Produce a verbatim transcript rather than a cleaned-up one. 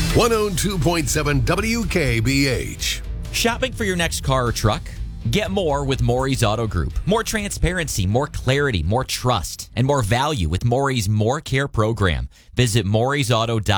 one oh two point seven W K B H. Shopping for your next car or truck? Get more with Maury's Auto Group. More transparency, more clarity, more trust, and more value with Maury's More Care program. Visit Maury's Auto dot com.